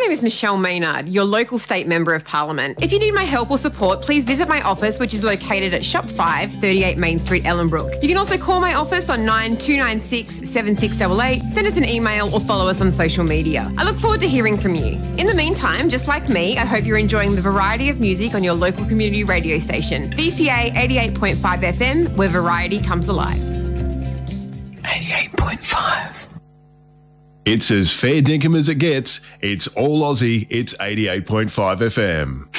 name is Michelle Maynard, your local state member of parliament. If you need my help or support, please visit my office, which is located at Shop 5, 38 Main Street, Ellenbrook. You can also call my office on 9296 7688, send us an email or follow us on social media. I look forward to hearing from you. In the meantime, just like me, I hope you're enjoying the variety of music on your local community radio station, VCA 88.5 FM, where variety comes alive. 88.5. It's as fair dinkum as it gets. It's all Aussie. It's 88.5 FM.